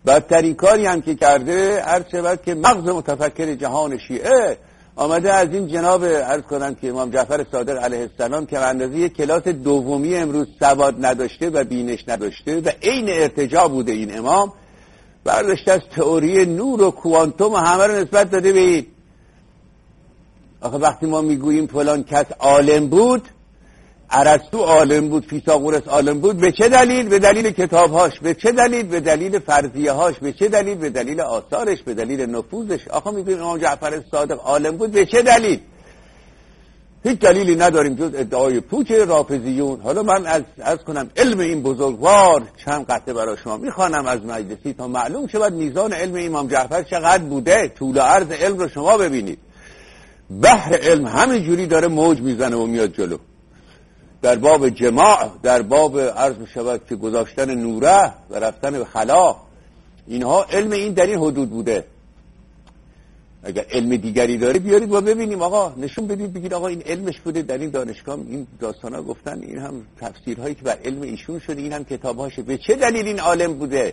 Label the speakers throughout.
Speaker 1: بدترین کاری هم که کرده عرض شود که مغز متفکر جهان شیعه آمده از این جناب عرض کنم که امام جعفر صادق علیه السلام که اندازه یک کلاس دومی امروز سواد نداشته و بینش نداشته و عین ارتجاع بوده این امام، برداشته از تئوری نور و کوانتوم و همه رو نسبت داده به این. آخه وقتی ما میگوییم فلان کس عالم بود، ارسطو عالم بود، فیثاغورس عالم بود، به چه دلیل؟ به دلیل کتابهاش. به چه دلیل؟ به دلیل فرضیه‌هاش. به چه دلیل؟ به دلیل آثارش، به دلیل نفوذش. آخه میگیم امام جعفر صادق عالم بود، به چه دلیل؟ هیچ دلیلی نداریم جز ادعای پوچ رافضیون. حالا من از کنم علم این بزرگوار چند قطعه برای شما میخوانم از مجلسی تا معلوم شود میزان علم امام جعفر چقدر بوده. طول و عرض علم رو شما ببینید. بحر علم همینجوری داره موج میزنه و میاد جلو. در باب جماع، در باب عرض شود که گذاشتن نوره و رفتن به خلا، اینها علم این در این حدود بوده. اگر علم دیگری داره بیارید و ببینیم آقا، نشون بدید بگید آقا این علمش بوده در این دانشگاه، این داستانا گفتن، این هم تفسیرهایی که بر علم ایشون شده، این هم کتابهاشه. به چه دلیل این عالم بوده؟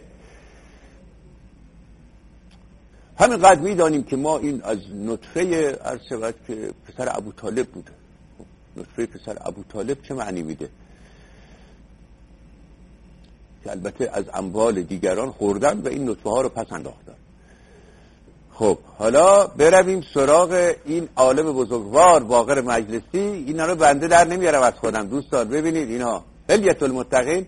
Speaker 1: همینقدر میدانیم که ما این از نطفه عرض شود که پسر ابو طالب بوده. نطفه پسر ابو طالب چه معنی میده؟ که البته از اموال دیگران خوردن و این نطفه ها رو پس انداختن. خب حالا برویم سراغ این عالم بزرگوار باقر مجلسی. اینا رو بنده در نمیارم از خودم دوستان. ببینید اینا حلیت المتقین،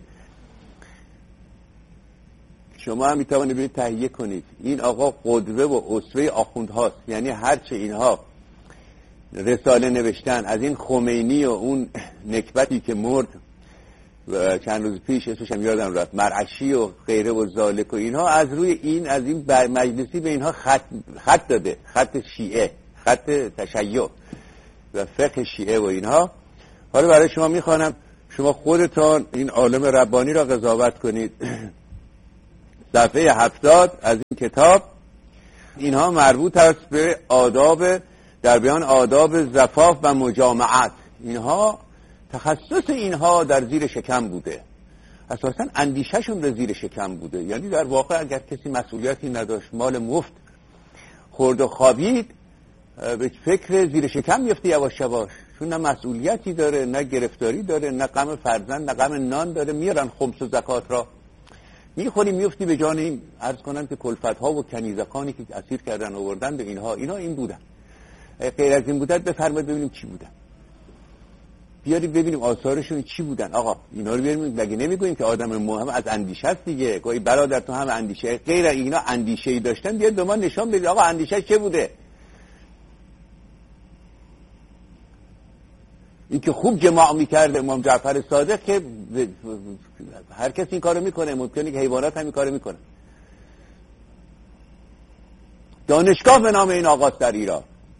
Speaker 1: شما هم میتوانید برید تهیه کنید. این آقا قدوه و اسوه آخوندهاست. یعنی هرچه اینها رساله نوشتن از این خمینی و اون نکبتی که مرد و چند روز پیش اسمش هم یادم رفت، مرعشی و غیره و ذالک و اینها، از روی این از این مجلسی به اینها خط داده، خط شیعه، خط تشیع و فقه شیعه و اینها. حالا برای شما میخوانم، شما خودتان این عالم ربانی را قضاوت کنید. صفحه 70 از این کتاب. اینها مربوط است به آداب، در بیان آداب زفاف و مجامعت. اینها تخصص اینها در زیر شکم بوده، اساساً اندیشهشون در زیر شکم بوده. یعنی در واقع اگر کسی مسئولیتی نداشت، مال مفت خورد و خوابید، به فکر زیر شکم میفته یواش یواش، چون نه مسئولیتی داره، نه گرفتاری داره، نه غم فرزند، نه غم نان داره. میارن خمس و زکات را میخوری، میفتی به جان این عرض کنن که کلفت‌ها و کنیزکانی که اسیر کردن آوردن به اینها این بودن. غیر از این بودن بفرمایید ببینیم چی بودن. بیارید ببینیم آثارشون چی بودن. آقا اینا رو بیاریم، مگه نمیگوییم که آدم مهم از اندیشه است دیگه؟ گویی برادر تو هم اندیشه، غیر اینا اندیشه‌ای داشتن، بیارید به ما نشان بدید آقا اندیشه چه بوده. این که خوب جماع میکرد امام جعفر صادق، که هر کس این کارو میکنه، ممکنه که حیوانات هم این کارو میکنه. دانشگاه به نام این آقاست در ایران.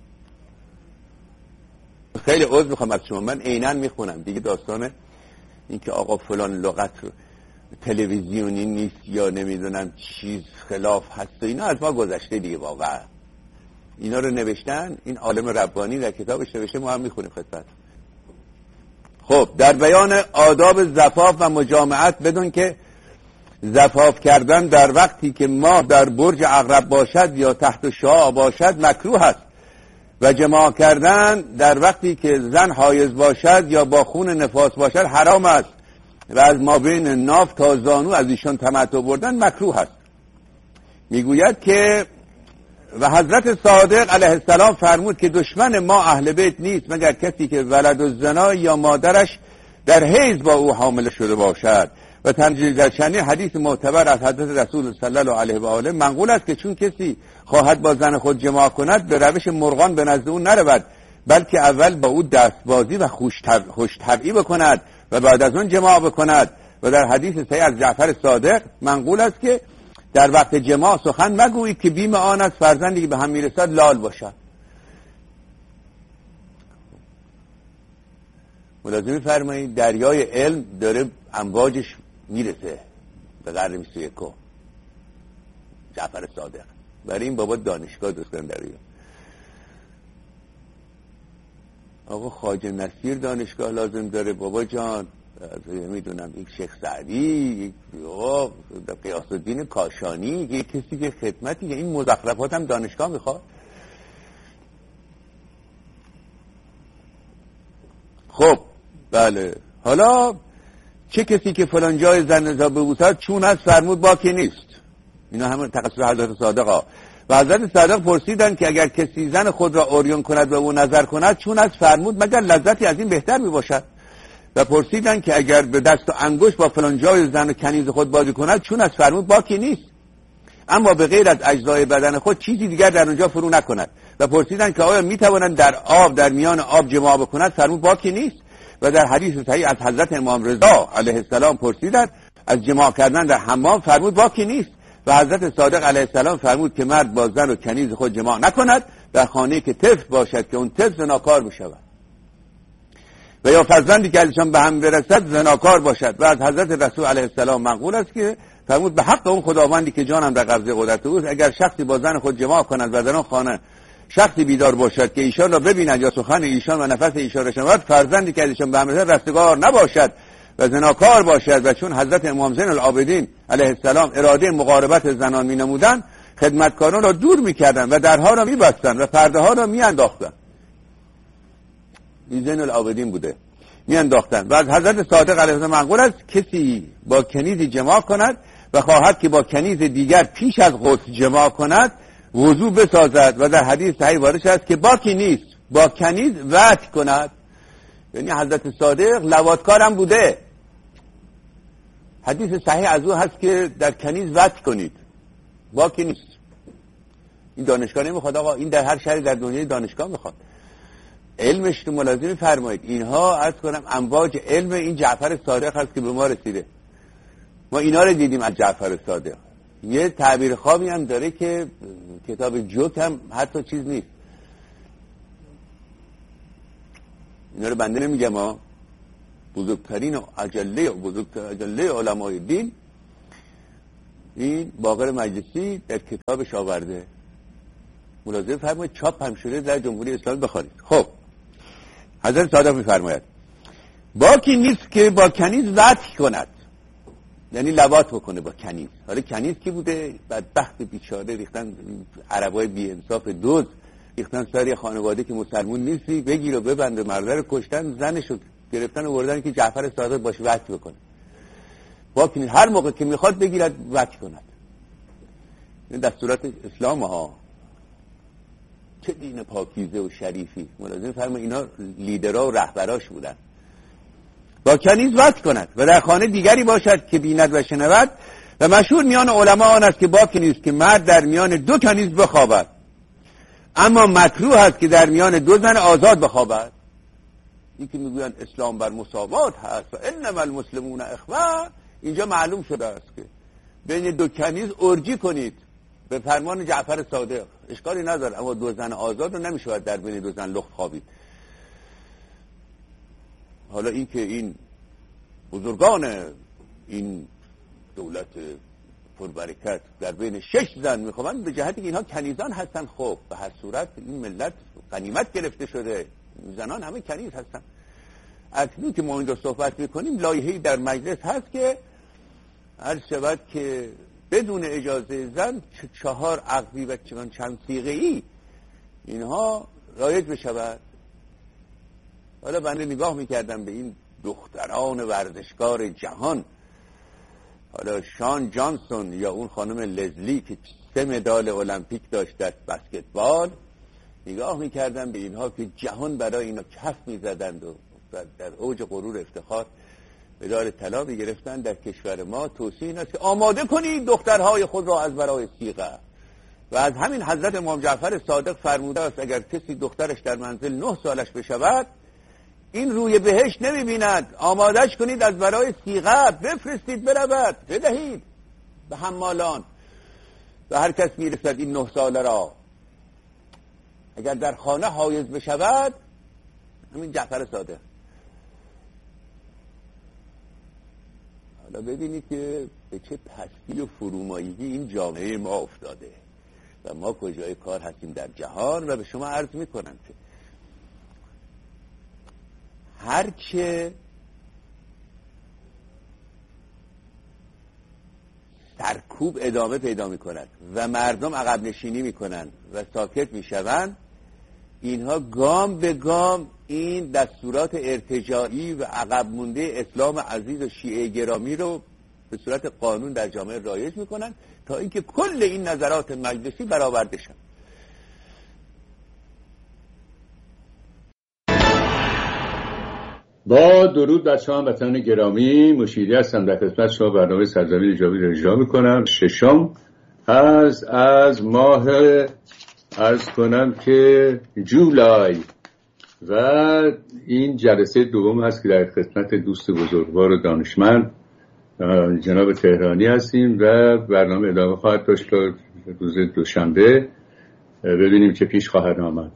Speaker 1: خیلی عذر میخوام از شما، من عیناً میخونم دیگه. داستان این که آقا فلان لغت تلویزیونی نیست یا نمیدونم چیز خلاف هست و اینا از ما گذشته دیگه. واقعا اینا رو نوشتن، این عالم ربانی در کتابش نوشته، ما هم میخونیم خدمت. خب در بیان آداب زفاف و مجامعت، بدون که زفاف کردن در وقتی که ماه در برج عقرب باشد یا تحت شعاع باشد مکروه است و جماع کردن در وقتی که زن حایض باشد یا با خون نفاس باشد حرام است و از مابین ناف تا زانو از ایشان تمتع بردن مکروه است. میگوید که و حضرت صادق علیه السلام فرمود که دشمن ما اهل بیت نیست مگر کسی که ولد الزنا یا مادرش در حیض با او حامل شده باشد. و تنجیل در شأن حدیث معتبر از حضرت رسول صلی الله علیه و آله منقول است که چون کسی خواهد با زن خود جماع کند به روش مرغان به نزد او نرود، بلکه اول با او دستبازی و خوش طبعی بکند و بعد از اون جماع بکند. و در حدیث صحیح از جعفر صادق منقول است که در وقت جماع سخن مگویید که بیم آن است فرزندی که به هم میرسد لال باشد. ملازمی فرمایید دریای علم داره امواجش میرسه به قرن 21. جعفر صادق برای این بابا دانشگاه درست کردن در ایران. آقا خواجه نصیر دانشگاه لازم داره بابا جان. میدونم یک شیخ سعدی، یا قیاس الدین کاشانی، یک کسی که خدمتی، این مزخرفات هم دانشگاه میخواد. خب بله، حالا چه کسی که فلان جای زن را ببوسد چون از فرمود باکی نیست. اینا همه تقصیر حضرت صادق ها. و حضرت صادق پرسیدند که اگر کسی زن خود را عریان کند و او نظر کند چون از فرمود مگر لذتی از این بهتر می باشد. و پرسیدند که اگر به دست و انگشت با فلان جای زن و کنیز خود بازی کند چون از فرمود باکی نیست، اما به غیر از اجزای بدن خود چیزی دیگر در اونجا فرو نکند. و پرسیدند که آیا می توانند در آب، در میان آب جماع بکند؟ فرمود باکی نیست. و در حدیث صحیح از حضرت امام رضا علیه السلام پرسیدند از جماع کردن در حمام، فرمود باکی نیست. و حضرت صادق علیه السلام فرمود که مرد با زن و کنیز خود جماع نکند در خانه‌ای که طفل باشد که اون طفل زناکار بشود، و یا فرزندی که ازشان به هم برسد زناکار باشد. و از حضرت رسول علیه السلام منقول است که فرمود به حق اون خداوندی که جانم در قبضه قدرت اوست، اگر شخصی با زن خود جماع کند و در آن خانه شخصی بیدار باشد که ایشان را ببیند یا سخن ایشان و نفس ایشان را شنود، فرزندی که ازشان به هم برسد رستگار نباشد و زناکار باشد. و چون حضرت امام زین العابدین علیه السلام اراده مقاربت زنان می نمودند، خدمتکاران را دور می کردند و درها را می بستند و پرده ها را می انداختند. زین العابدین بوده، می انداختند. و از حضرت صادق علیه السلام منقول است کسی با کنیزی جماع کند و خواهد که با کنیز دیگر پیش از غسل جماع کند وضو بسازد. و در حدیث صحیح وارد است که باکی نیست با کنیز وطی کند. یعنی حضرت صادق لواطکار هم بوده. حدیث صحیح از او هست که در کنیز وطی کنید، باکی نیست. این دانشگاه نمیخواد آقا، این در هر شهری در دنیای دانشگاه میخواد. علمش رو ملازم فرمایید. اینها از کنم امواج علم این جعفر صادق هست که به ما رسیده. ما اینا رو دیدیم از جعفر صادق. یه تعبیر خوابی هم داره که کتاب جوک هم حتی چیز نیست. اینا رو بنده نمیگم ها. بزرگترین و اجله علمای دین این باقر مجلسی در کتابش آورده. ملاحظه فرمایید، چاپ هم شده در جمهوری اسلامی، بخارید. خب حضرت صادق میفرماید باکی نیست که با کنیز وطی کند، یعنی لواط بکنه با کنیز. حالا کنیز کی بوده؟ بدبخت بیچاره ریختن، عربای بی انصاف دوز ریختن سر خانواده که مسلمون نیستی، بگیر و ببند، مرده رو کشتن، زنشو گرفتن و بردن که جعفر صادق باشه وطی بکنه. باکی نیست، هر موقع که میخواد بگیرد وطی کند. این دستورات اسلام ها. چه دین پاکیزه و شریفی. ملاحظه فرمایید اینا لیدرها و رهبراش بودن. با کنیز وطی کند و در خانه دیگری باشد که بیند و شنود. و مشهور میان علما آن است که باکی نیست که مرد در میان دو کنیز بخوابد، اما مکروه است که در میان دو زن آزاد بخوابد. این که میگویند اسلام بر مساوات هست و انما المسلمون اخوه، اینجا معلوم شده است که بین دو کنیز ارجی کنید به فرمان جعفر صادق، اشکالی نداره، اما دو زن آزاد رو نمیشود در بین دو زن لخت خوابید. حالا این که این بزرگان این دولت پربرکت در بین 6 زن میخوابن به جهتی که اینها کنیزان هستن، خب به هر صورت این ملت غنیمت گرفته شده، زنان همه کنیز هستن. اکنون که ما اینجا صحبت میکنیم لایحه‌ای در مجلس هست که هر شود که بدون اجازه زن 4 عقبی و چند صیغه‌ای اینها رایج بشود. حالا بنده نگاه میکردم به این دختران ورزشکار جهان، حالا شان جانسون یا اون خانم لزلی که 3 مدال المپیک داشت در بسکتبال، نگاه میکردم به اینها که جهان برای اینا کف میزدند و در اوج غرور افتخار مدال طلا میگرفتن. در کشور ما توصیه این است که آماده کنید دخترهای خود را از برای صیغه. و از همین حضرت امام جعفر صادق فرموده است اگر کسی دخترش در منزل 9 سالش بشود این روی بهشت نمیبیند، آمادش کنید از برای صیغه، بفرستید برود، بدهید به حمالان. و هر کس میرسد این 9 ساله را اگر در خانه حایض بشود، همین جعفر صادق. حالا ببینید که به چه پستی و فرومایگی این جامعه ما افتاده و ما کجای کار هستیم در جهان. و به شما عرض میکنم که هرچه سرکوب ادامه پیدا میکند و مردم عقب نشینی میکنند و ساکت میشوند، اینها گام به گام این دستورات ارتجاعی و عقب مونده اسلام عزیز و شیعه گرامی رو به صورت قانون در جامعه رایج میکنن تا اینکه کل این نظرات مجلسی برآورده شد.
Speaker 2: با درود بر شما هموطنان گرامی، مشیری هستم در خدمت شما برنامه سرزمین جاوید را اجرا میکنم. ششم از ماه عرض کنم که جولای و این جلسه دوم هست که در خدمت دوست بزرگوار و دانشمند جناب تهرانی هستیم و برنامه ادامه خواهد داشت تا روز دوشنبه. ببینیم چه پیش خواهد آمد.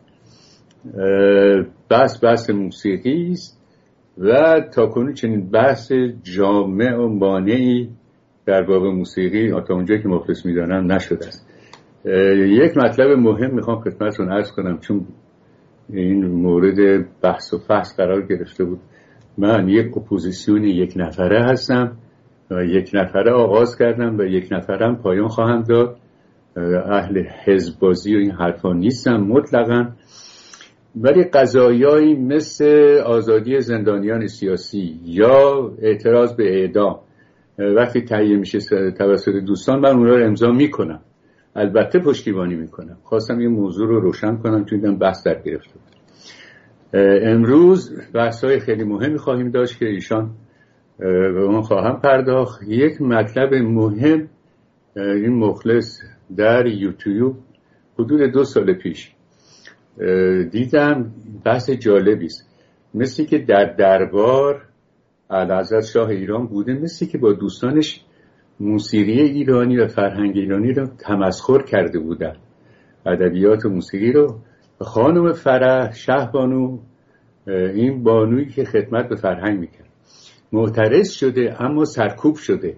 Speaker 2: بحث موسیقی است و تاکنون چنین بحث جامع و مانعی در باب موسیقی تا اونجایی که مخلص میدانم نشده است. یک مطلب مهم میخوام خدمتتون عرض کنم، چون این مورد بحث و فحص قرار گرفته بود. من یک اپوزیسیون یک نفره هستم و یک نفره آغاز کردم و یک نفرم پایان خواهم داد. اهل حزب بازی و این حرفا نیستم مطلقاً، ولی قضایایی مثل آزادی زندانیان سیاسی یا اعتراض به اعدام وقتی تهیه میشه توسط دوستان، من اونها رو امضا میکنم، البته پشتیبانی میکنم. خواستم این موضوع رو روشن کنم چون دیدم بحث در گرفته بود. امروز بحث‌های خیلی مهمی خواهیم داشت که ایشان به اون خواهم پرداخت. یک مطلب مهم، این مخلص در یوتیوب حدود 2 سال پیش دیدم، بحث جالبی است. مثل که در دربار اعلیحضرت شاه ایران بوده، مثل که با دوستانش موسیقی ایرانی و فرهنگ ایرانی رو تمسخر کرده بودن، ادبیات و موسیقی رو. خانم فرح شهبانو، این بانویی که خدمت به فرهنگ میکرد، معترض شده اما سرکوب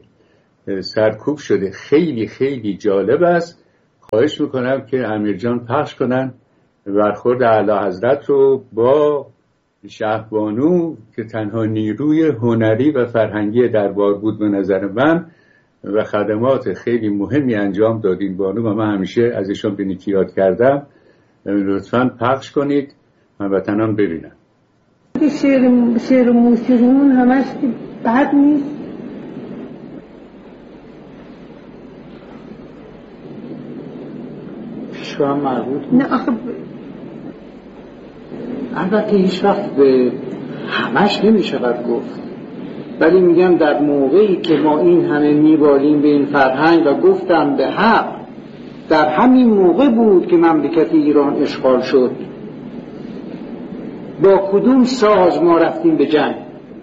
Speaker 2: شده. خیلی خیلی جالب است. خواهش میکنم که امیر جان پخش کنن برخورد اعلیحضرت رو با شهبانو که تنها نیروی هنری و فرهنگی دربار بود به نظر من و خدمات خیلی مهمی انجام داد این بانو و من همیشه از ایشان به نیکی یاد کردم. لطفاً پخش کنید هموطنان ببینن.
Speaker 3: شعر موسیقیمون همش بد نیست.
Speaker 4: پیشوا هم مربوط
Speaker 3: نه آخه
Speaker 4: البته هیچ وقت به همش نمیشود گفت، ولی میگم در موقعی که ما این همه میبالیم به این فرهنگ و گفتم به حق، در همین موقع بود که مملکت ایران اشغال شد. با کدوم ساز ما رفتیم به جنگ؟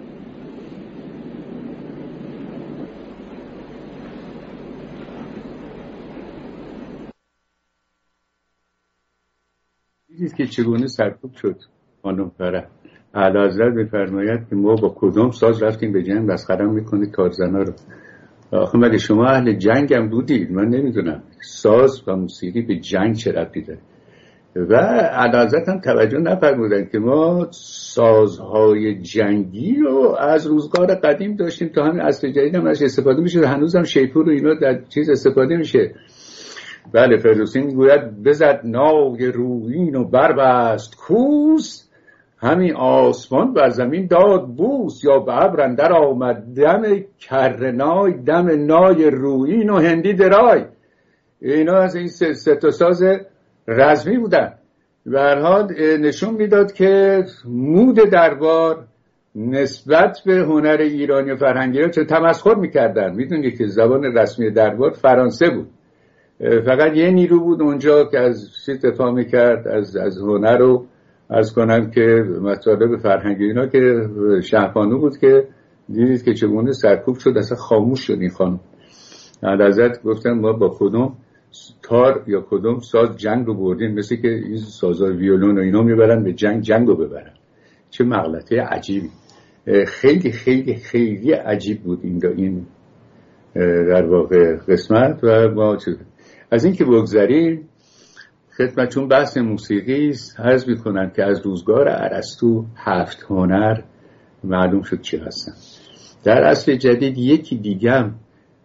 Speaker 2: دیدید که چگونه سرکوب شد. خانم فرح اعلیحضرت می‌فرماید که ما با کدوم ساز رفتیم به جنگ، مسخره میکنید کارزنا رو. آخه مگه شما اهل جنگ هم بودید؟ من نمیدونم ساز و موسیقی به جنگ چه ربطی داره. و اعلیحضرت هم توجه نفرمودن که ما سازهای جنگی رو از روزگار قدیم داشتیم تا همین عصر جدید هم ازش استفاده میشه، هنوز هم شیپور و اینا در چیز استفاده میشه. بله، فردوسی میگوید بزد نای رویین و بربست کوس، همین آسمان بر زمین داد بوس، یا به ابر اندر آمد دم کرنای، دم نای رویین و هندی درای. اینا از این سه تا ساز رزمی بودن. به هر حال نشون میداد که مود دربار نسبت به هنر ایرانی و فرهنگی رو چه تمسخر میکردن. میدونید که زبان رسمی دربار فرانسه بود، فقط یه نیرو بود اونجا که از چیز دفاع میکرد، از هنر رو از کنم که مطالب فرهنگی اینا، که شهبانو بود که دیدید که چگونه سرکوب شد، اصلا خاموش شد این خانم. حضرت گفتن ما با کدوم تار یا کدوم ساز جنگ رو بردیم، مثل که این سازهای ویولون و اینا میبرن به جنگ رو ببرن. چه مغلطه عجیبی. خیلی خیلی خیلی عجیب بود این در واقع قسمت. و ما از این که بگذاریم خدمتون بحث موسیقی است، عرض می‌کنم که از روزگار ارسطو 7 هنر معلوم شد چی هستن. در عصر جدید یکی دیگه هم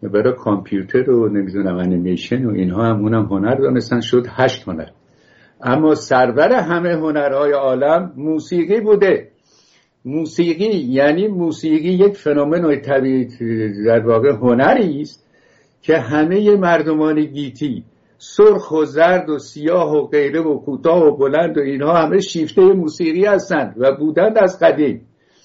Speaker 2: برای کامپیوتر و نمیدونم انیمیشن و اینها هم اونم هنر دانستن، شد 8 هنر. اما سرور همه هنرهای عالم موسیقی بوده. موسیقی یعنی موسیقی یک فنومن طبیعی، در واقع هنری است که همه مردمان گیتی، سرخ و زرد و سیاه و غیره و کوتاه و بلند و اینها همه شیفته موسیقی هستند و بودند از قدیم.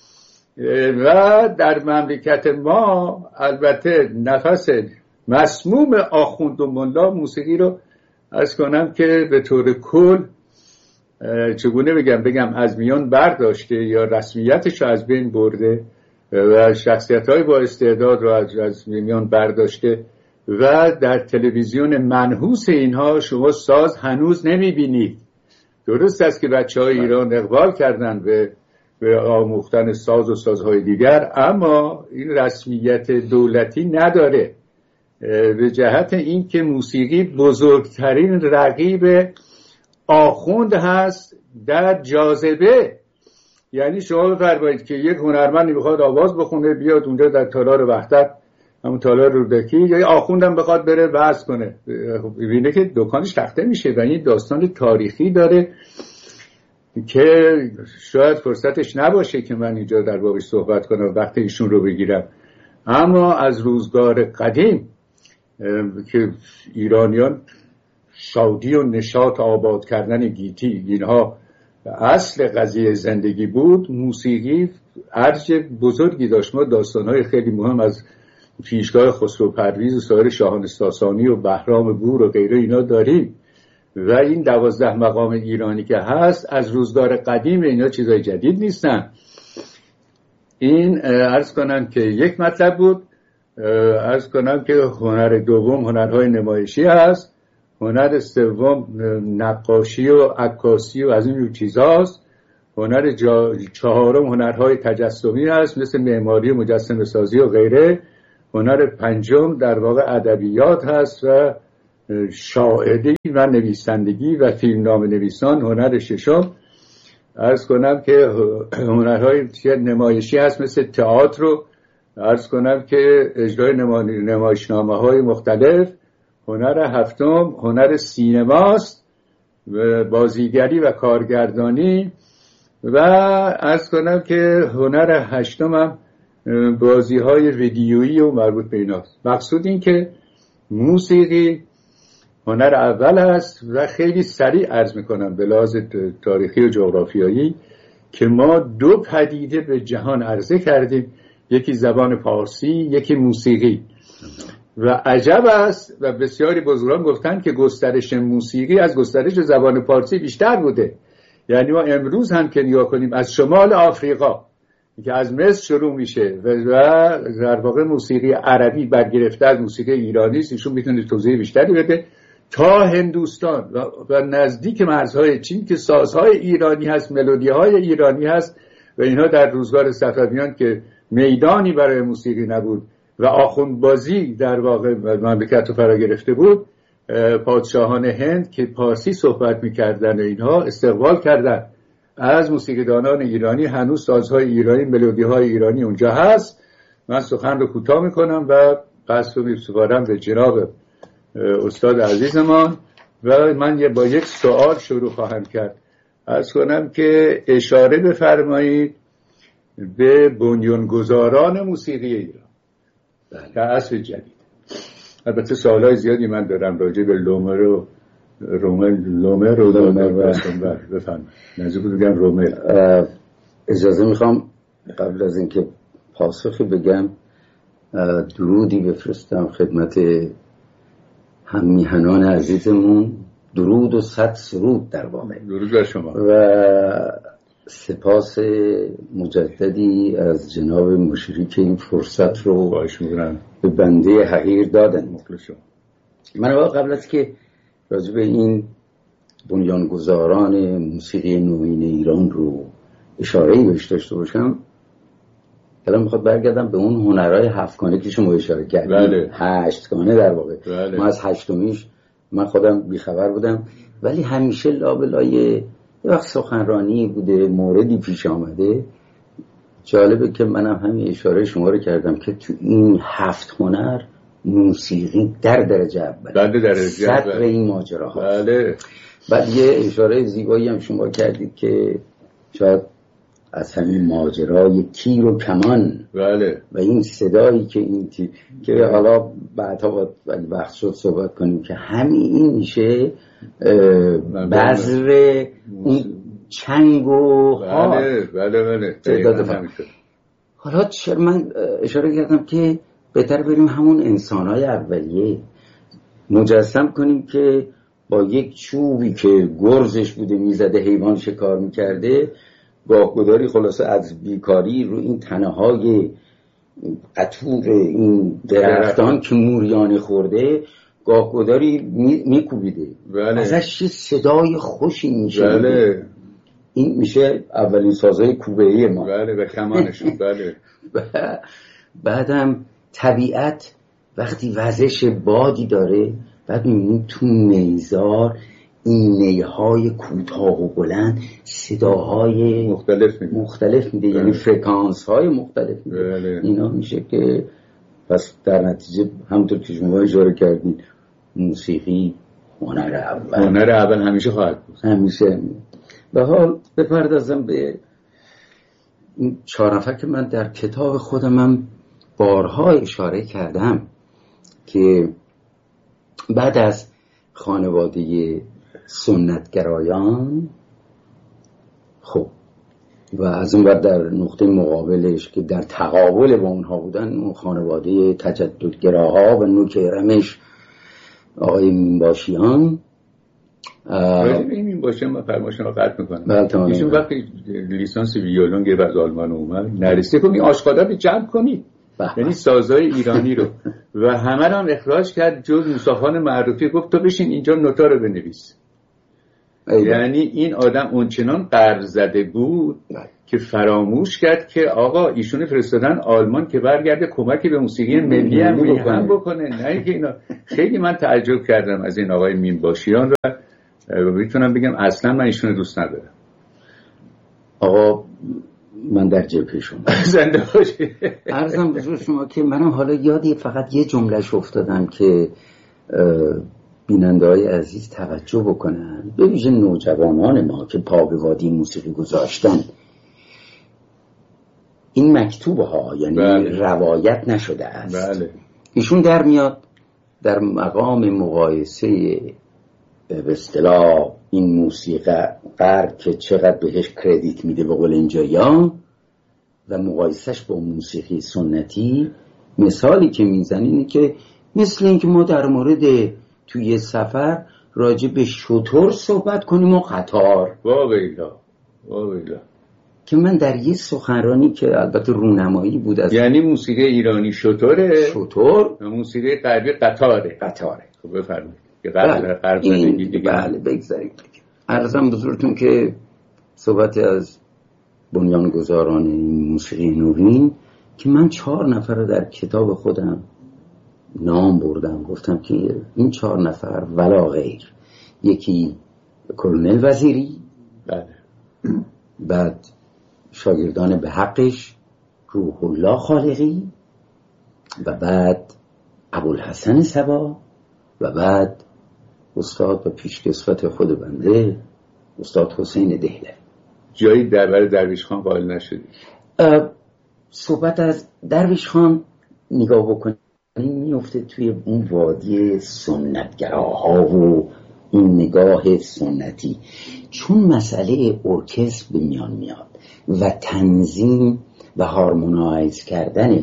Speaker 2: و در مملکت ما البته نفس مسموم آخوند و ملا موسیقی رو عرض کنم که به طور کل چگونه بگم از میان برداشته یا رسمیتش رو از بین برده و شخصیت‌های با استعداد رو از میان برداشته و در تلویزیون منحوس اینها شما ساز هنوز نمی‌بینید. درست است که بچه‌های ایران اقبال کردن به آموختن ساز و سازهای دیگر، اما این رسمیت دولتی نداره، به جهت این که موسیقی بزرگترین رقیب آخوند هست در جاذبه. یعنی شما بفرمایید که یک هنرمندی بخواد آواز بخونه بیاد اونجا در تالار وحدت، همون تالار رودکی، یا آخوندم بخواد بره وعظ کنه، ببینه که دکانش تخته میشه و این داستان تاریخی داره که شاید فرصتش نباشه که من اینجا در بابش صحبت کنم، وقت ایشون رو بگیرم. اما از روزگار قدیم که ایرانیان شادی و نشاط آباد کردن گیتی اینها اصل قضیه زندگی بود، موسیقی ارج بزرگی داشت. ما داستانهای خیلی مهم از پیشگاه خسرو پرویز و سایر شاهان ساسانی و بهرام بور و غیره اینا داریم و این 12 مقام ایرانی که هست از روزگار قدیم، اینا چیزای جدید نیستن. این عرض کنم که یک مطلب بود. عرض کنم که هنر دوم هنرهای نمایشی هست، هنر سوم نقاشی و عکاسی و از این چیزاست، هنر چهارم هنرهای تجسمی هست مثل معماری و مجسمه سازی و غیره، هنر پنجم در واقع ادبیات هست و شاعری و نویسندگی و فیلمنامه نویسان. هنر ششم عرض کنم که هنرهای نمایشی هست مثل تئاتر رو عرض کنم که اجرای نمایشنامه‌های مختلف. هنر هفتم هنر سینماست، بازیگری و کارگردانی. و عرض کنم که هنر هشتم هم بازی‌های ویدیویی و مربوط به ایناست. مقصود این که موسیقی هنر اول است و خیلی سریع عرض میکنم به لحاظ تاریخی و جغرافیایی که ما دو پدیده به جهان عرضه کردیم، یکی زبان پارسی، یکی موسیقی. و عجب است و بسیاری بزرگان گفتن که گسترش موسیقی از گسترش زبان پارسی بیشتر بوده. یعنی ما امروز هم که نگاه کنیم از شمال آفریقا که از مصر شروع میشه و در واقع موسیقی عربی برگرفته از موسیقی ایرانی است، ایشون میتونه توضیح بیشتری بده، تا هندوستان و نزدیک مرزهای چین که سازهای ایرانی هست، ملودی‌های ایرانی هست و اینها در روزگار صفویان که میدانی برای موسیقی نبود و آخوندبازی در واقع مملکت رو فرا گرفته بود، پادشاهان هند که پارسی صحبت میکردن اینها استقبال کردن از موسیقیدانان ایرانی. هنوز سازهای ایرانی، ملودی‌های ایرانی اونجا هست. من سخن رو کوتاه میکنم و قصد رو میسپارم به جناب استاد عزیزمان و من با یک سوال شروع خواهم کرد. عرض کنم که اشاره بفرمایید به بنیانگذاران موسیقی ایران در عصر جدید. البته سوالای زیادی من دارم راجع به لومر و بفرمایید. نزدیک بگم رومل.
Speaker 5: اجازه میخوام قبل از اینکه پاسخی بگم درودی بفرستم خدمت هم میهنان عزیزمون، درود و 100 سرود در واقع.
Speaker 2: درود بر شما
Speaker 5: و سپاس مجددی از جناب مشیری که این فرصت رو به بنده حقیر دادن. من قبل از که راجع به این بنیانگذاران موسیقی نوین ایران رو اشاره‌ای بهش داشته باشم، الان میخواد برگردم به اون هنرهای 7 گانه که شما اشاره کردید.
Speaker 2: بله.
Speaker 5: 8 گانه در واقع.
Speaker 2: بله.
Speaker 5: ما از 8میش من خودم بیخبر بودم، ولی همیشه لابلای یه وقت سخنرانی بوده، موردی پیش آمده. جالبه که منم همین اشاره شما رو کردم که تو این 7 هنر موسیقی در درجه اول، صدر این ماجراها.
Speaker 2: بله.
Speaker 5: بعد یه اشاره زیبایی هم شما کردید که شاید از همین ماجرای تیر و کمان،
Speaker 2: بله،
Speaker 5: و این صدایی که این که حالا بعدها باید وقت شد صحبت کنیم که همین این میشه بذر اون چنگ و
Speaker 2: بله بله بله.
Speaker 5: حالا چرا من اشاره کردم که بهتر بریم همون انسان‌های اولیه مجسم کنیم که با یک چوبی که گرزش بوده میزده حیوان شکار میکرده، گاهگداری خلاصه از بیکاری رو این تنه‌های قطور این درختان که موریانه خورده گاهگداری میکوبیده،
Speaker 2: بله.
Speaker 5: ازش صدای خوشی میشه،
Speaker 2: بله.
Speaker 5: این میشه اولین سازهای کوبه‌ای ما،
Speaker 2: بله، و کمانشون. بله.
Speaker 5: بعدم طبیعت وقتی وزش بادی داره، بعد میبینیم تو نیزار این نیهای کوتاه و بلند صداهای مختلف میده. یعنی فرکانس های مختلف میده.
Speaker 2: بله.
Speaker 5: اینا میشه که پس در نتیجه همونطور که شما اشاره کردین موسیقی هنر اول
Speaker 2: همیشه خواهد بود.
Speaker 5: همیشه. به حال بپردازم به این 4 نفر که من در کتاب خودمم بارها اشاره کردم که بعد از خانواده سنتگرایان، خب و از اون بعد در نقطه مقابلش که در تقابل با اونها بودن اون خانواده تجددگراها و نوک رمش آقای مینباشیان.
Speaker 2: این مینباشیان من فرمایشون رو قطع میکنم. ایشون وقتی لیسانس ویولون گرفت از آلمان اومد نرسیده که این آشغالا رو جمع کنید، یعنی سازهای ایرانی رو و همه رو هم اخراج کرد جز موسیخان معروفی، گفت تو بشین اینجا نوتا رو بنویس. یعنی این آدم اونچنان قرض زده بود که فراموش کرد که آقا ایشون فرستادن آلمان که برگرده کمکی به موسیقی ملی هم بکنه. نه که اینا خیلی من تعجب کردم از این آقای مینباشیان و میتونم بگم اصلا من ایشون دوست ندارم.
Speaker 5: آقا من در جبهه شما
Speaker 2: زنده باشی.
Speaker 5: عرضم بزرگ شما که منم حالا یادی فقط یه جملهش افتادم که بیننده های عزیز توجه بکنن، به ویژه نوجوانان ما که پا به وادی موسیقی گذاشتن. این مکتوب ها یعنی
Speaker 2: بله.
Speaker 5: روایت نشده است.
Speaker 2: بله.
Speaker 5: ایشون در میاد در مقام مقایسه به اصطلاح این موسیقار که چقدر بهش کردیت میده به قول اینجایا و مقایسهش با موسیقی سنتی، مثالی که میزنه اینه که مثل این که ما در مورد توی سفر راجع به شتر صحبت کنیم و قطار.
Speaker 2: واویلا
Speaker 5: که من در یه سخنرانی که البته رونمایی بود از
Speaker 2: یعنی موسیقی ایرانی شتر
Speaker 5: و
Speaker 2: موسیقی غربی قطاره. خب بفرمایید.
Speaker 5: بله بگذاریم. عرضم بزرگتون که صحبت از بنیانگذاران موسیقی نوین که من 4 نفر رو در کتاب خودم نام بردم، گفتم که این 4 نفر ولا غیر. یکی کلونل وزیری،
Speaker 2: بله.
Speaker 5: بعد شاگردان به حقش روح الله خالقی و بعد ابوالحسن صبا و بعد استاد و پیشکسوت خود بنده استاد حسین دهلوی.
Speaker 2: جایی درباره درویش خان قائل نشدی؟
Speaker 5: صحبت از درویش خان نگاه بکنیم میفته توی اون وادی سنتگراها و اون نگاه سنتی، چون مسئله ارکستر به میان میاد و تنظیم و هارمونایز کردن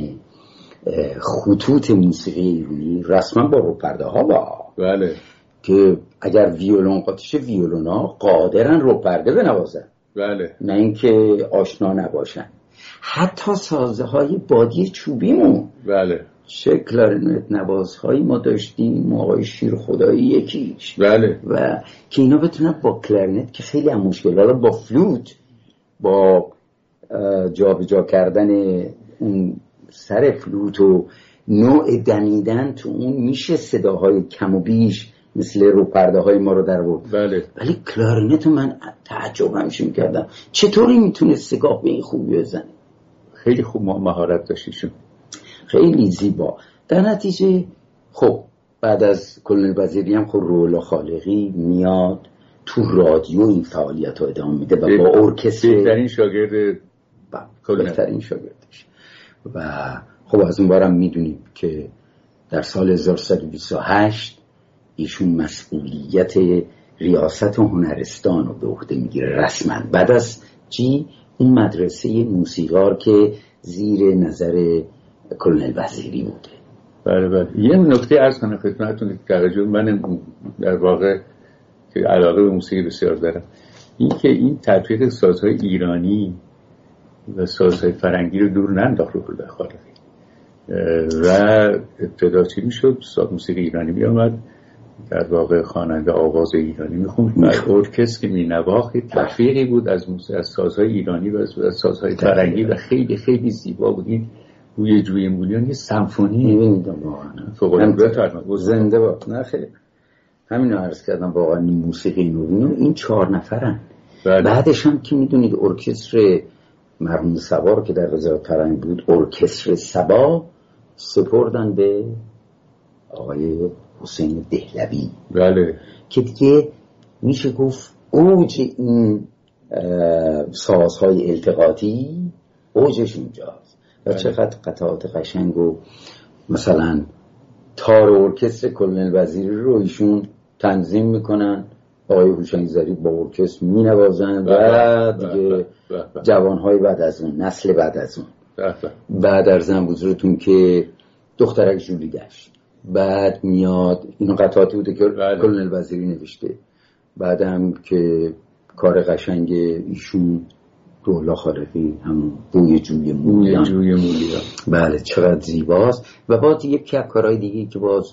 Speaker 5: خطوط موسیقی ایرانی رسما با روپرده ها
Speaker 2: بله.
Speaker 5: که اگر ویولون قاطیشه ویولونا قادرن روپرده بنوازن،
Speaker 2: بله.
Speaker 5: نه اینکه آشنا نباشن. حتی سازه های بادی چوبیمون،
Speaker 2: بله.
Speaker 5: چه کلارنت نوازهایی ما داشتیم، آقای شیر خدایی یکیش،
Speaker 2: بله.
Speaker 5: و که اینا بتونن با کلارنت که خیلی هم مشکل، با فلوت با جابجا کردن اون سر فلوت و نوع دمیدن تو اون میشه صداهای کم و بیش مثل روپرده های ما رو در بود.
Speaker 2: بله.
Speaker 5: ولی کلارنت من تعجب همیشه میکردم چطوری میتونه سگاه به این خوبی بزنه.
Speaker 2: خیلی خوب مهارت داشتیشون،
Speaker 5: خیلی زیبا. در نتیجه خب بعد از کلونل وزیری هم خب روح‌الله خالقی میاد تو رادیو این فعالیت رو ادامه میده و با ارکستر
Speaker 2: بهترین شاگرد
Speaker 5: بهترین شاگردش. و خب از اون بارم میدونیم که در سال 1328 ایشون مسئولیت ریاست هنرستان رو به عهده میگیره رسما. بعد از چی؟ این مدرسه موسیقار که زیر نظر کلونل وزیری بوده.
Speaker 2: بله. یه نکته عرض کنم خدمتتون که من در واقع که علاقه به موسیقی بسیار دارم، این که این تطبیق سازهای ایرانی و سازهای فرنگی رو دور ننداخت روح‌الله خالقی و ابتدا چی میشد؟ موسیقی ایرانی می آمد، در واقع خواننده آواز ایرانی میخوند و ارکستر که مینواخت تفریقی بود از سازهای ایرانی و از سازهای فرنگی و خیلی خیلی زیبا بود. این بوی جوی مولیان یه سمفونی
Speaker 5: می‌بینیدم واقعا زنده با نه خیلی همین رو عرض کردم واقعا این موسیقی نوین این 4 نفرن. بعدش هم که میدونید ارکستر مرحوم صبا رو که در وزارت فرهنگ بود، ارکستر صبا سپردن به آقای حسین دهلوی.
Speaker 2: بله.
Speaker 5: که دیگه میشه گفت اوج این سازهای التقاطی اوجش اونجاست. و چقدر قطعات قشنگ و مثلا تار ارکستر کلونل وزیری رو ایشون تنظیم میکنن، آقای هوشنگ ظریف با ارکستر مینوازن و دیگه جوانهای بعد از اون، نسل بعد از اون. بعد ارزم بزرگتون که دخترک جولی گشت، بعد میاد این قطعاتی بوده که کلونل وزیری نوشته. بعدم که کار قشنگ ایشون روح‌الله خالقی هم بوی جوی مولیان. بله چقدر زیباست. و بعد یک کارهای دیگه که باز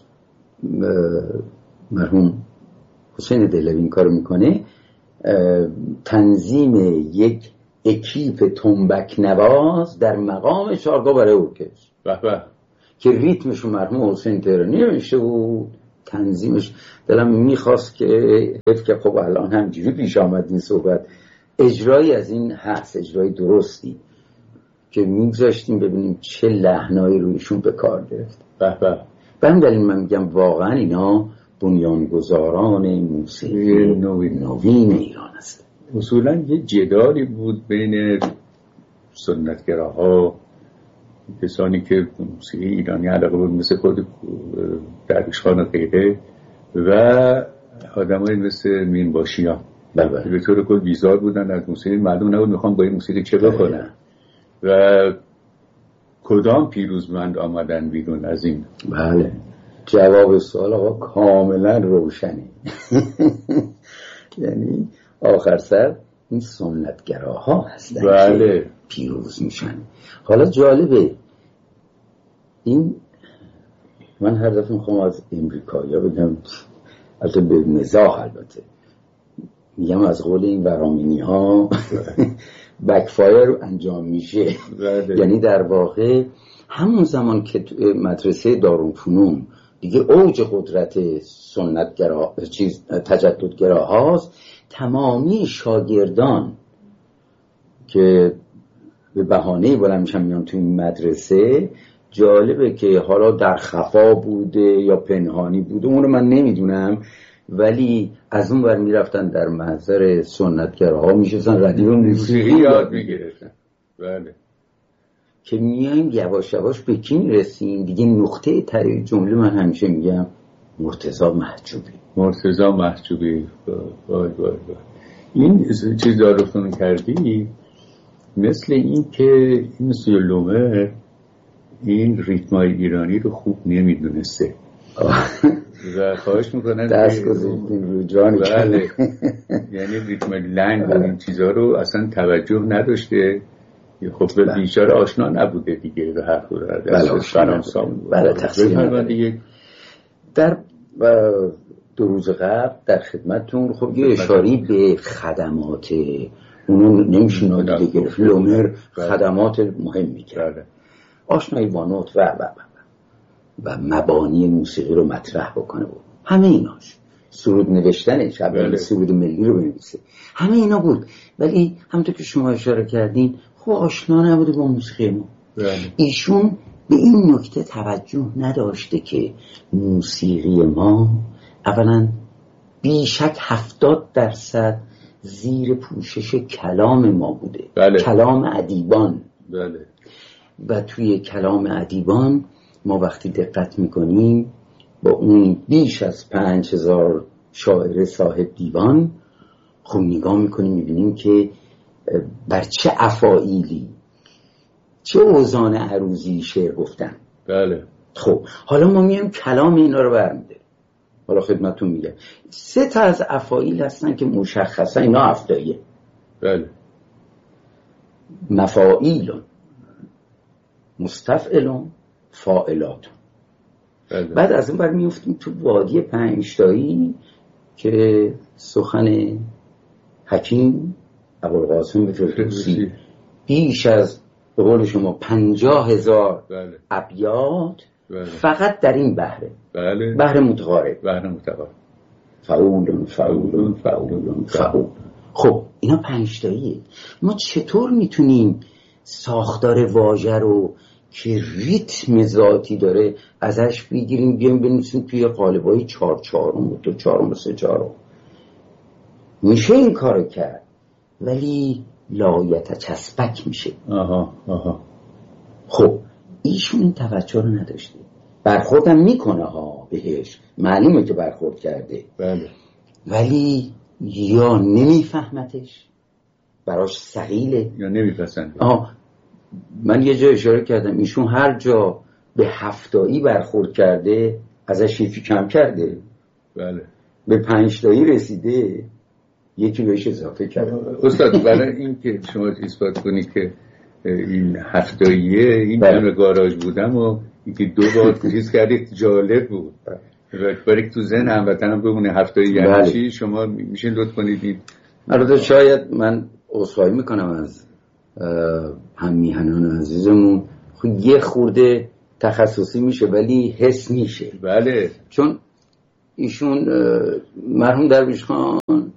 Speaker 5: مرحوم حسین دهلوی این کارو میکنه، تنظیم یک اکیپ تنبک نواز در مقام شارگاه برای ارکستر که ریتمشو مرحوم حسین تهرانی نوشته بود، تنظیمش دلم میخواست که حیف که خب الان همجوری پیش آمد این صحبت، اجرایی از این هست، اجرای درستی که میگذاشتیم ببینیم چه لحنایی رویشون به کار گرفت. به دلیل من میگم واقعا اینا بنیانگذاران موسیقی نوین ایران هست.
Speaker 2: اصولا یه جدالی بود بین سنتگراها، کسانی که موسیقی ایرانی علاقه بود مثل خود درویشخان و غیره و آدمای مثل مینباشیان به طور کل بیزار بودن از موسیقی، معلوم نبود میخوام با این موسیقی چه بکنن و کدام پیروزمند آمدن بیرون از این.
Speaker 5: بله جواب سوال آقا کاملا روشنه. یعنی آخر سر این سنتگراها هستن که پیروز میشن. حالا جالبه این، من هر دفعه میخوام از امریکایی ها بگم، البته به مزاح البته میگم، از قول این ورامینی ها بکفایر رو انجام میشه. یعنی در واقع همون زمان که مدرسه دارالفنون دیگه اوج قدرت سنتگرا تجددگرا هاست، تمامی شاگردان که به بهانه بلند میشن میان تو این مدرسه، جالبه که حالا در خفا بوده یا پنهانی بوده اون رو من نمیدونم، ولی از اون ور میرفتن در محضر سنتگراها میشستن ردیف موسیقی
Speaker 2: یاد میگرفتن. بله
Speaker 5: که میایم یواش یواش به کی میرسیم دیگه؟ نقطه تری جمله من همیشه میگم مرتضی محجوبی. این چیز دارفتون کردی مثل این که این سیولومه این ریتمای ایرانی رو خوب نمیدونسته و خواهش میکنن دست گذاشتیم رو جان.
Speaker 2: بله یعنی ریتم لنگ و این چیزها رو اصلا توجه نداشته. خب بیچاره آشنا نبوده دیگه به هر خود
Speaker 5: بله تقصیر دیگه. در 2 روز قبل در خدمتتون خب یه اشاری به خدمات اونو نمیشه نادیده گرفت. لومر خدمات مهمی کرد، آشنایی با نوت و مبانی موسیقی رو مطرح بکنه بود. همه ایناش سرود نوشتنش، سرود ملی رو بنویسه، همه اینا بود. ولی همونطور که شما اشاره کردین خب آشنا نبوده با موسیقی ما. ایشون به این نکته توجه نداشته که موسیقی ما اولا بیشک 70% زیر پوشش کلام ما بوده.
Speaker 2: بله.
Speaker 5: کلام ادیبان.
Speaker 2: بله.
Speaker 5: و توی کلام ادیبان ما وقتی دقت میکنیم با اون بیش از 5000 شاعر صاحب دیوان خب نگاه میکنیم میبینیم که بر چه افاعیلی چه اوزان عروضی شعر گفتن.
Speaker 2: بله.
Speaker 5: خب حالا ما میایم کلام اینا رو برمی‌داریم. حالا خدمتتون میگم 3 تا از افاعیل هستن که مشخصا اینا هفتاییه.
Speaker 2: بله.
Speaker 5: مفاعیل، مستفعل، فاعلات.
Speaker 2: بله.
Speaker 5: بعد از اون بر میفتیم تو وادی 5 تایی که سخن حکیم ابوالقاسم فردوسی بیش از به قول شما 50,000
Speaker 2: بله.
Speaker 5: ابیات
Speaker 2: بله.
Speaker 5: فقط در این بحره.
Speaker 2: بله.
Speaker 5: بحر متقارب.
Speaker 2: بحر متقارب.
Speaker 5: فعول فعول فعول فعول. خب اینا 5 تاییه. ما چطور میتونیم ساختار واژه رو که ریتم ذاتی داره ازش بگیریم بیایم بنویسیم توی قالب‌های 4/4 و 2/4 و 3/4؟ میشه این کارو کرد ولی لایت چسبک میشه.
Speaker 2: آها.
Speaker 5: خب ایشون این توجه رو نداشته. برخوردم میکنه بهش، معلومه که برخورد کرده.
Speaker 2: بله.
Speaker 5: ولی یا نمیفهمتش، براش ثقیله،
Speaker 2: یا نمیپسنده.
Speaker 5: من یه جا اشاره کردم ایشون هر جا به 7 برخورد کرده ازش یکی کم کرده.
Speaker 2: بله.
Speaker 5: به 5 رسیده یکی بهش اضافه کرده.
Speaker 2: استاد برای این که شما اثبات کنید که این 7 این همه گاراژ بودم و اینکه 2 بار چیز کردید جالب بود. برای تو ذهن هموطنم بمونه 7 یعنی چی. شما میشه لطف کنید.
Speaker 5: البته شاید من عذرخواهی میکنم از هم میهنان عزیزمون، خب یه خورده تخصصی میشه ولی حس میشه.
Speaker 2: بله.
Speaker 5: چون ایشون مرحوم درویش خان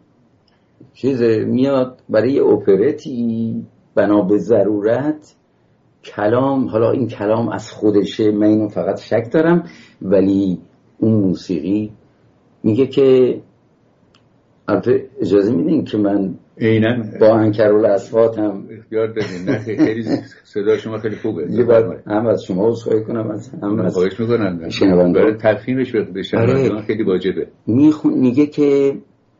Speaker 5: میاد برای اپرتی بنا به ضرورت کلام، حالا این کلام از خودشه من اینو فقط شک دارم، ولی اون موسیقی میگه که البته اجازه میدین که من
Speaker 2: عیناً
Speaker 5: با انکرالاصوات هم
Speaker 2: اختیار دادین. نه خیلی صدا شما خیلی خوبه.
Speaker 5: یه بار هم از شما عذرخواهی کنم هم از
Speaker 2: خواهش میکنم
Speaker 5: شنونده
Speaker 2: برای تفهیمش به شنوندگان خیلی واجبه.
Speaker 5: میگه که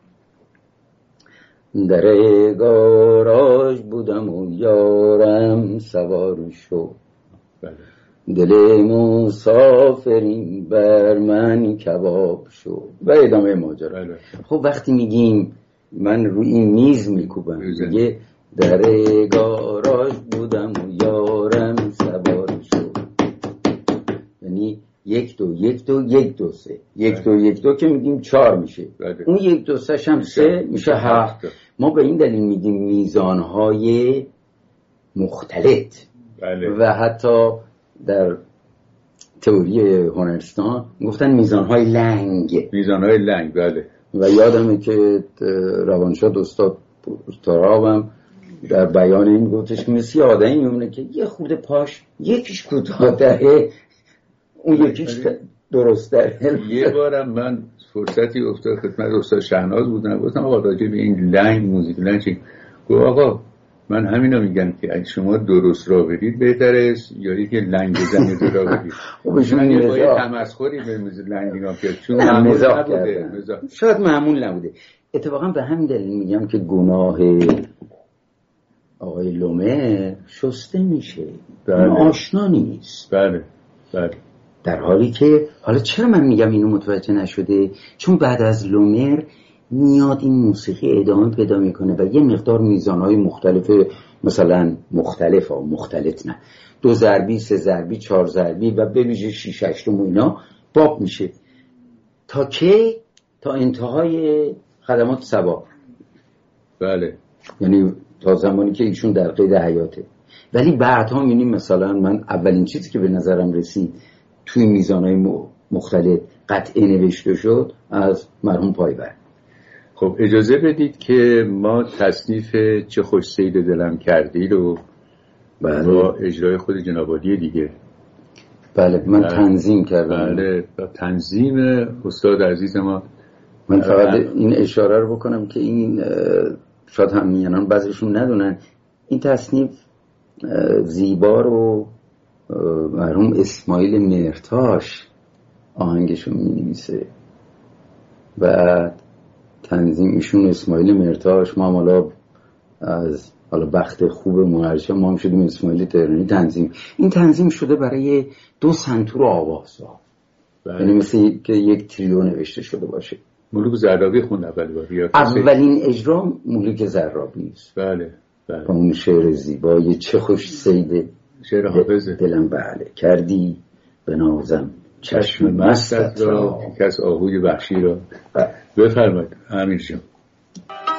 Speaker 5: در گاراژ بودم و یارم سوار شد.
Speaker 2: بله.
Speaker 5: دل مسافرین بر من کباب شد و ادامه ماجرا.
Speaker 2: بله.
Speaker 5: خب وقتی میگیم من روی این میز میکوبم میگه در گاراژ بودم و یارم سوار شد، یعنی 1 2 1 2 1 2 3 1 2 1 2 که میگیم 4 میشه.
Speaker 2: بله.
Speaker 5: اون 1 2 3 هم 3 میشه 7. ما به این دلیل میگیم میزانهای مختلط.
Speaker 2: بله.
Speaker 5: و حتی در تئوری هنرستان گفتن میزانهای لنگ.
Speaker 2: بله.
Speaker 5: و یادمه که روانشاد استاد ترابم در بیان این گفتش که مثل آدمی میمونه که یه خورده پاش یکیش کوتاه‌تره اون یکیش درسته.
Speaker 2: یه بارم من فرصتی افتاد خدمت استاد شهناز بودم، گفتم آقا راجع به این لنگ موزیک لنگ چی؟ گفت آقا من همینا میگم که اگه شما درست را برید بهتره یا اینکه لنگ بزنید را برید.
Speaker 5: خب
Speaker 2: یه با یه تمسخری به موزیک لنگ نگاه کرد چون معمول نبوده.
Speaker 5: شاید معمول نبوده. اتفاقا به همین دلیل میگم که گناه آقای لومر شسته میشه. آشنا نیست.
Speaker 2: بله.
Speaker 5: در حالی که حالا چرا من میگم اینو متوجه نشده؟ چون بعد از لومر میاد این موسیقی ادامه پیدا میکنه و یه مقدار میزانهای مختلف، مثلا مختلط نه، 2 ضربی 3 ضربی 4 ضربی و به ویژه 6 8 اینا باب میشه تا انتهای خدمات صبا.
Speaker 2: بله.
Speaker 5: یعنی تا زمانی که ایشون در قید حیاته. ولی بعدها میبینیم مثلا من اولین چیزی که به نظرم رسید توی میزانهای مختلف قطعه نوشته شد از مرحوم پایور.
Speaker 2: خب اجازه بدید که ما تصنیف چه خوش سید دلم کردی رو با اجرای خود جناب عالی دیگه
Speaker 5: بله من تنظیم کردم.
Speaker 2: بله تنظیم استاد عزیز ما.
Speaker 5: من فقط این اشاره رو بکنم که این شاید همیهنان بعضیشون ندونن این تصنیف زیبا رو مرحوم اسماعیل مرتاش آهنگشو می‌نویسه و تنظیم ایشون اسماعیل مرتاش. ما حالا از بخت خوب مهرجه ما هم شدیم اسماعیل تهرانی تنظیم. این تنظیم شده برای 2 سنتور آوازها، یعنی مثل که یک تریو نوشته شده باشه.
Speaker 2: مولوک زرابی خوند
Speaker 5: اولین اجرا مولوک زرابی است.
Speaker 2: بله
Speaker 5: با اون شعر زیبای چه خوش سید
Speaker 2: شعر حافظه
Speaker 5: دلم بله کردی به نازم
Speaker 2: چشم مستت را کس آهوی وحشی را. بفرمایید امیر جان.